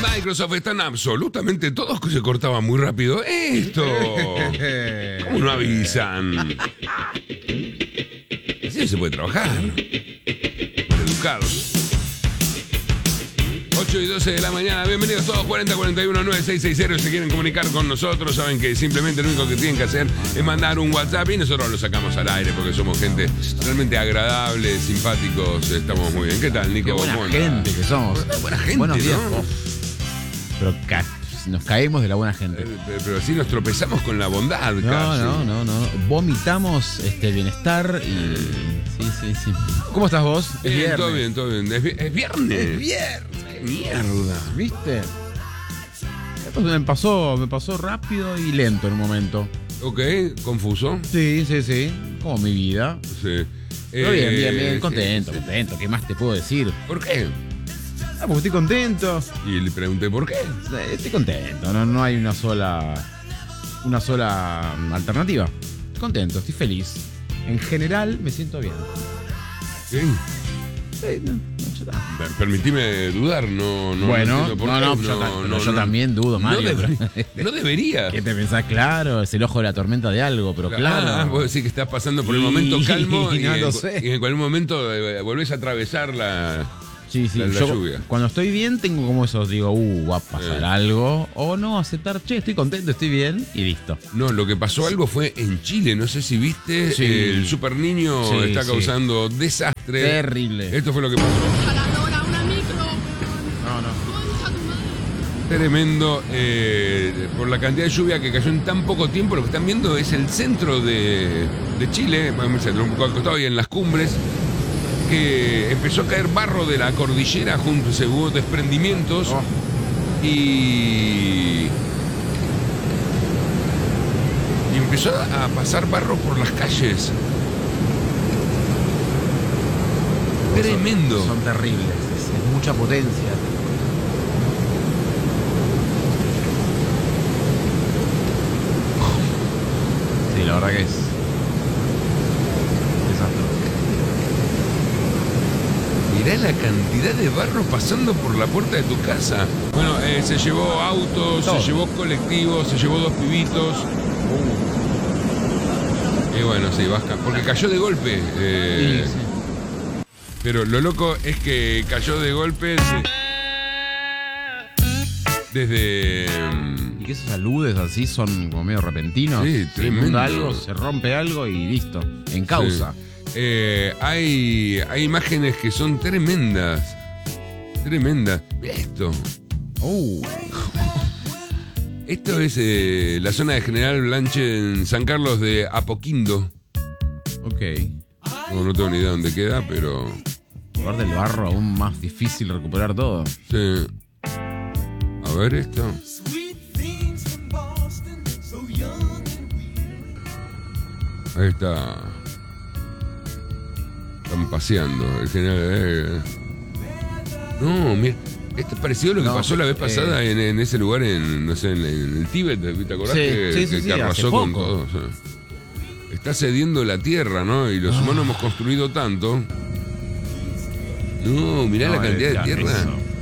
Microsoft están absolutamente todos que se cortaban muy rápido. Esto. ¿Cómo no avisan? Así no se puede trabajar. Educados. 8 y 12 de la mañana, bienvenidos todos, 4041-9660. Si quieren comunicar con nosotros, saben que simplemente lo único que tienen que hacer es mandar un WhatsApp y nosotros lo sacamos al aire porque somos gente realmente agradable, simpáticos, estamos muy bien. ¿Qué tal, Nico? Qué buena gente que somos. Buena gente, buenos días, ¿no? Pero nos caemos de la buena gente. Pero sí nos tropezamos con la bondad, casi. No. Vomitamos bienestar y... Sí. ¿Cómo estás vos? Es viernes. Todo bien. Es viernes. Es viernes. Mierda. ¿Viste? Me pasó rápido y lento en un momento. Ok, confuso. Sí. Como mi vida. Sí. Pero bien. Contento. ¿Qué más te puedo decir? ¿Por qué? Porque estoy contento. Y le pregunté por qué. Estoy contento. No hay una sola alternativa. Estoy contento, estoy feliz. En general me siento bien. ¿Sí? Ya está. Permitime dudar, no. Yo también dudo, Mario. No debería. ¿Qué te pensás? Claro, es el ojo de la tormenta de algo, pero claro. Vos decís que estás pasando por el momento calmo no lo sé. y en cualquier momento volvés a atravesar la lluvia. Cuando estoy bien tengo como esos, digo, va a pasar algo. O no, aceptar, estoy contento, estoy bien y listo. No, lo que pasó algo fue en Chile, no sé si viste, el super niño está causando desastre. Terrible. Esto fue lo que pasó. Tremendo, por la cantidad de lluvia que cayó en tan poco tiempo. Lo que están viendo es el centro de Chile, un poco al costado y en las cumbres, que empezó a caer barro de la cordillera, se hubo desprendimientos y empezó a pasar barro por las calles. Tremendo. Son terribles, es mucha potencia. Sí, la verdad que es desastroso. Mirá la cantidad de barro pasando por la puerta de tu casa. Bueno, se llevó autos, se llevó colectivos, se llevó 2 pibitos. Y bueno, sí, vasca. Porque cayó de golpe. Sí. Pero lo loco es que cayó de golpe desde... Y que esos aludes así son como medio repentinos. Sí, se inunda algo, se rompe algo y listo. En causa. Sí. Hay imágenes que son tremendas. Tremendas. Mirá esto. Esto es la zona de General Blanche en San Carlos de Apoquindo. Ok. No tengo ni idea dónde queda, pero... En lugar del barro, aún más difícil recuperar todo. Sí. A ver esto. Ahí está. Están paseando. El general... No, mira. Esto es parecido a lo que pasó la vez pasada en ese lugar, en el Tíbet. ¿Te acordás que arrasó con todo? O sea, está cediendo la tierra, ¿no? Y los humanos hemos construido tanto. No, mirá la cantidad de tierra.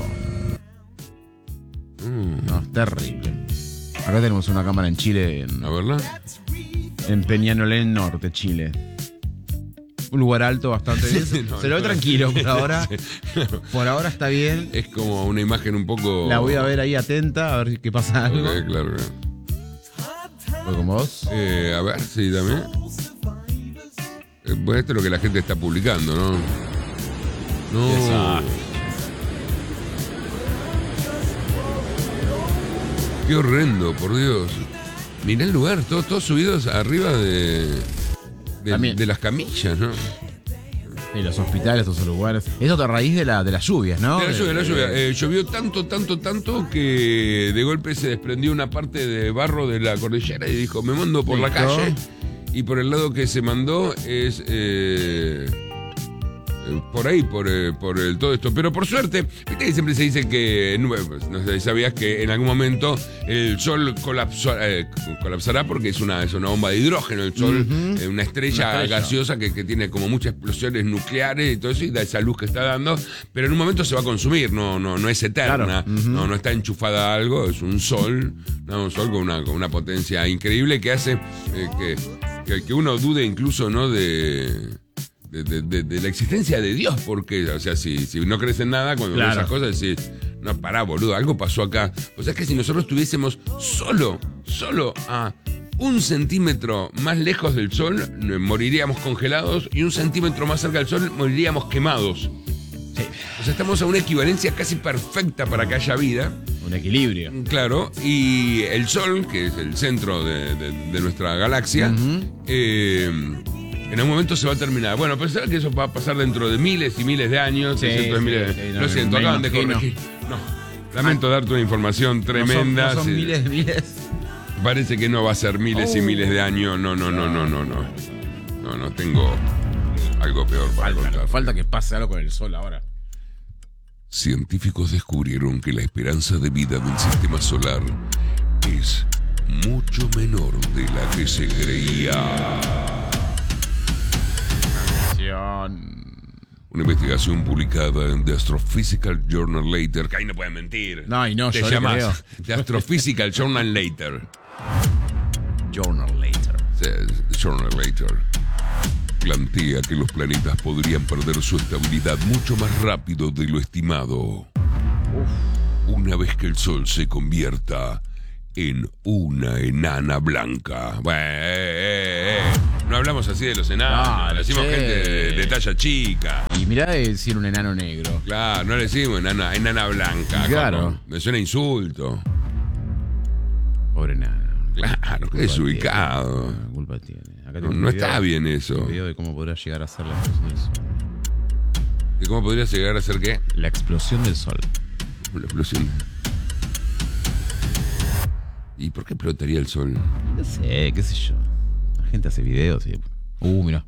No, es terrible. Acá tenemos una cámara en Chile. A verla. En Peñalolén Norte, Chile. Un lugar alto bastante bien. Se lo ve tranquilo por ahora. Por ahora está bien. Es como una imagen un poco... La voy a ver ahí atenta, a ver qué pasa algo. Okay, claro. ¿Voy con vos? A ver, sí, también. Bueno, esto es lo que la gente está publicando, ¿no? No. Exacto. Qué horrendo, por Dios. Mirá el lugar, todos subidos arriba de las camillas, ¿no? Y los hospitales, todos esos lugares. Eso a raíz de las lluvias, ¿no? De la lluvia. Llovió tanto que de golpe se desprendió una parte de barro de la cordillera y dijo, me mando por la calle. Y por el lado que se mandó es por ahí, por todo esto. Pero por suerte, viste que siempre se dice que, no sé, sabías que en algún momento el Sol colapsará porque es una bomba de hidrógeno. El Sol, una estrella gaseosa que tiene como muchas explosiones nucleares y todo eso, y da esa luz que está dando, pero en un momento se va a consumir, no es eterna, claro. No está enchufada a algo, es un Sol con una potencia increíble que hace que uno dude incluso, ¿no?, de la existencia de Dios, porque, o sea, si no crees en nada, cuando ves esas cosas decís, no, pará, boludo, algo pasó acá. O sea, es que si nosotros estuviésemos solo a 1 centímetro más lejos del Sol, moriríamos congelados, y 1 centímetro más cerca del Sol, moriríamos quemados. Sí. O sea, estamos a una equivalencia casi perfecta para que haya vida. Un equilibrio. Claro, y el Sol, que es el centro de nuestra galaxia, en algún momento se va a terminar. Bueno, pensar que eso va a pasar dentro de miles y miles de años, cientos de miles de... Lo siento, acaban de corregir. No, lamento darte una información tremenda. No son miles de miles. Parece que no va a ser miles y miles de años. No, tengo algo peor para contar. Falta que pase algo con el Sol ahora. Científicos descubrieron que la esperanza de vida del sistema solar es mucho menor de la que se creía. Una investigación publicada en The Astrophysical Journal Later, que ahí no pueden mentir. No, te yo llamas creo. The Astrophysical Journal Later. Journal Later. Sí, Journal Later. Plantea que los planetas podrían perder su estabilidad mucho más rápido de lo estimado. Una vez que el Sol se convierta en una enana blanca. No hablamos así de los enanos, le decimos gente de talla chica. Y mirá de decir un enano negro. Claro, no le decimos enana blanca. Claro. Me suena insulto. Pobre enano. Claro, que es ubicado. ¿Qué culpa tiene? Acá No está bien eso. Un video de cómo podría llegar a ser la explosión del Sol. ¿De cómo podría llegar a ser qué? La explosión del Sol. La explosión. ¿Y por qué explotaría el Sol? No sé, qué sé yo. La gente hace videos y... mirá.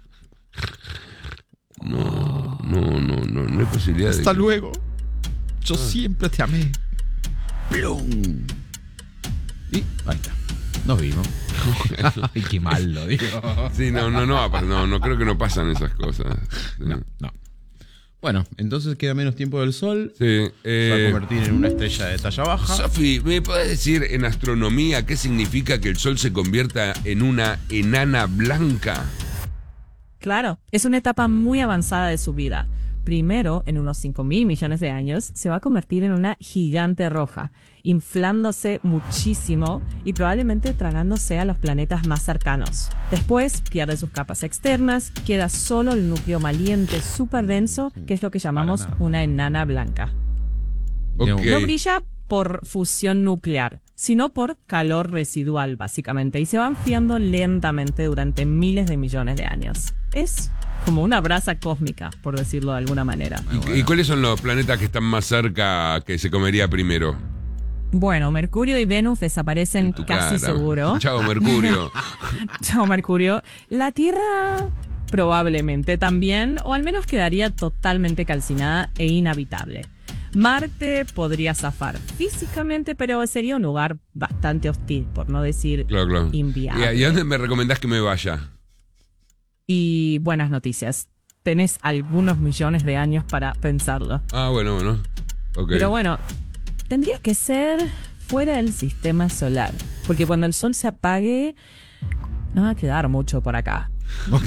No hay posibilidad Hasta luego. Yo siempre te amé. ¡Plum! Y ahí está. Nos vimos. Ay, qué mal lo digo. Sí, no creo que no pasan esas cosas. No. Bueno, entonces queda menos tiempo del Sol. Sí, se va a convertir en una estrella de talla baja. Sofi, ¿me podés decir en astronomía qué significa que el Sol se convierta en una enana blanca? Claro, es una etapa muy avanzada de su vida. Primero, en unos 5.000 millones de años, se va a convertir en una gigante roja, inflándose muchísimo y probablemente tragándose a los planetas más cercanos. Después, pierde sus capas externas, queda solo el núcleo maliente súper denso, que es lo que llamamos una enana blanca. Okay. No brilla por fusión nuclear, sino por calor residual, básicamente, y se va enfriando lentamente durante miles de millones de años. Es como una brasa cósmica, por decirlo de alguna manera. ¿Y cuáles son los planetas que están más cerca que se comería primero? Bueno, Mercurio y Venus desaparecen casi seguro. Chao, Mercurio. Chao, Mercurio. La Tierra probablemente también, o al menos quedaría totalmente calcinada e inhabitable. Marte podría zafar físicamente, pero sería un lugar bastante hostil, por no decir claro. inviable. ¿Y a dónde me recomendás que me vaya? Y buenas noticias. Tenés algunos millones de años para pensarlo. Ah, bueno. Okay. Pero bueno, tendría que ser fuera del sistema solar. Porque cuando el Sol se apague, no va a quedar mucho por acá. Ok.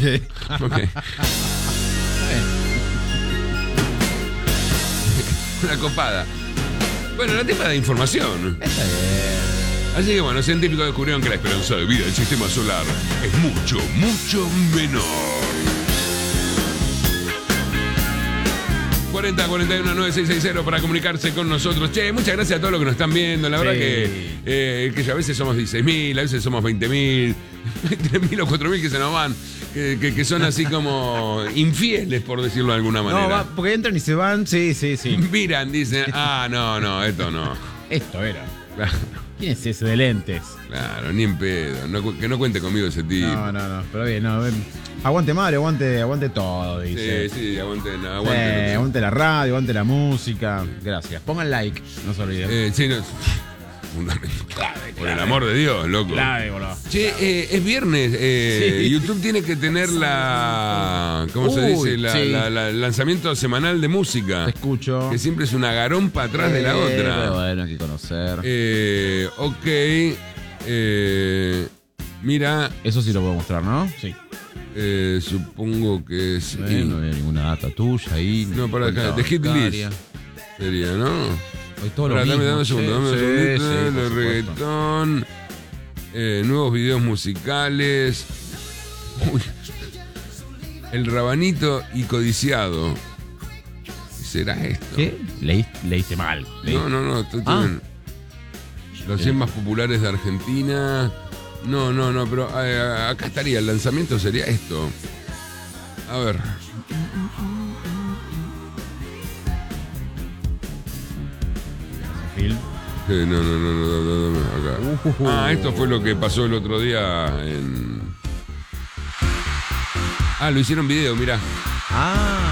Una copada. Bueno, la tema de información. Así que bueno, científicos descubrieron que la esperanza de vida del sistema solar es mucho, mucho menor. 40-41-9660 para comunicarse con nosotros. Che, muchas gracias a todos los que nos están viendo. La verdad que a veces somos 16.000, a veces somos 20.000, 3.000 o 4.000 que se nos van. Que son así como infieles, por decirlo de alguna manera. No, porque entran y se van, sí. Miran, dicen, no, esto no. Esto era. Claro. ¿Quién es ese de lentes? Claro, ni en pedo. Que no cuente conmigo ese tipo. No. Pero bien, no. Aguante Mario, aguante todo, dice. Sí, aguante la radio, aguante la música. Gracias. Pongan like, no se olviden. Sí, no. Por el amor de Dios, loco. Boludo. Che, es viernes. Sí. YouTube tiene que tener la. ¿Cómo se dice? El lanzamiento semanal de música. Te escucho. Que siempre es una garompa atrás de la otra. Pero bueno, hay que conocer. Mira. Eso sí lo puedo mostrar, ¿no? Sí. Supongo que sí. No hay ninguna data tuya ahí. No, para acá. De hit list. Sería, ¿no? Hoy todo lo mismo. Dame un segundo. Sí, reggaetón. Nuevos videos musicales. Uy. El rabanito y codiciado. ¿Qué será esto? ¿Qué? Leíste mal. No. Estoy bien. Los 100 más populares de Argentina. No, pero acá estaría. El lanzamiento sería esto. A ver. Sí, no, acá. Esto fue lo que pasó el otro día en... lo hicieron video, mirá.